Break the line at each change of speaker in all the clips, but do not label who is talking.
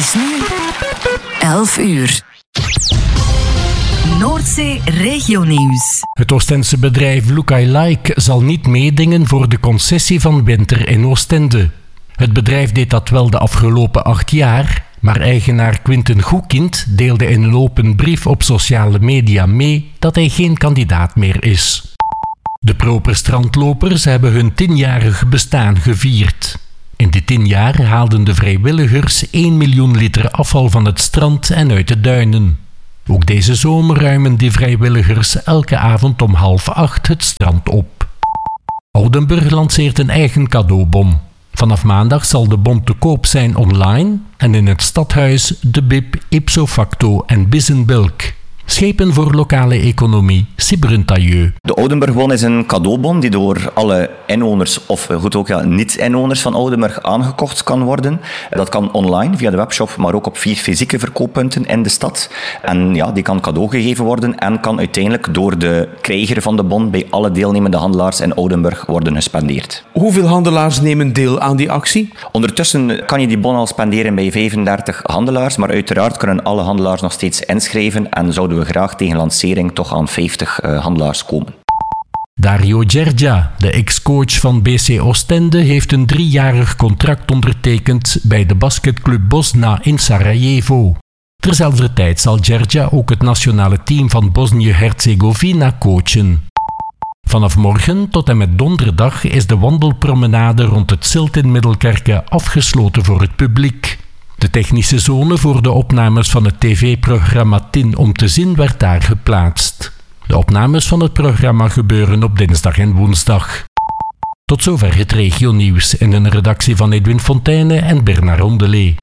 is nu 11 uur. Noordzee Regionieuws.
Het Oostense bedrijf Lookalike zal niet meedingen voor de concessie van winter in Oostende. Het bedrijf deed dat wel de afgelopen 8 jaar, maar eigenaar Quinten Goekind deelde in een open brief op sociale media mee dat hij geen kandidaat meer is. De proper strandlopers hebben hun 10-jarig bestaan gevierd. In die 10 jaar haalden de vrijwilligers 1 miljoen liter afval van het strand en uit de duinen. Ook deze zomer ruimen die vrijwilligers elke avond om 7:30 het strand op. Oudenburg lanceert een eigen cadeaubon. Vanaf maandag zal de bon te koop zijn online en in het stadhuis De Bib, Ipso Facto en Bissenbilk. Schepen voor lokale economie, Sibruntalieu.
De Oudenburgbon is een cadeaubon die door alle inwoners of niet-inwoners van Oudenburg aangekocht kan worden. Dat kan online via de webshop, maar ook op 4 fysieke verkooppunten in de stad. En ja, die kan cadeau gegeven worden en kan uiteindelijk door de krijger van de bon bij alle deelnemende handelaars in Oudenburg worden gespendeerd.
Hoeveel handelaars nemen deel aan die actie?
Ondertussen kan je die bon al spenderen bij 35 handelaars, maar uiteraard kunnen alle handelaars nog steeds inschrijven en zouden we graag tegen lancering toch aan 50 handelaars komen.
Dario Gergia, de ex-coach van BC Oostende, heeft een 3-jarig contract ondertekend bij de basketclub Bosna in Sarajevo. Terzelfde tijd zal Gergia ook het nationale team van Bosnië-Herzegovina coachen. Vanaf morgen tot en met donderdag is de wandelpromenade rond het Zilt in Middelkerke afgesloten voor het publiek. De technische zone voor de opnames van het tv-programma 10 om te zien werd daar geplaatst. De opnames van het programma gebeuren op dinsdag en woensdag. Tot zover het regionieuws in een redactie van Edwin Fontaine en Bernard Rondelet.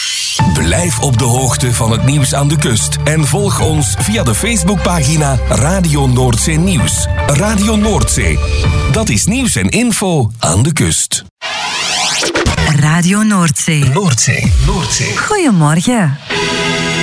Blijf op de hoogte van het nieuws aan de kust en volg ons via de Facebookpagina Radio Noordzee Nieuws. Radio Noordzee, dat is nieuws en info aan de kust.
Radio Noordzee.
Noordzee.
Goedemorgen.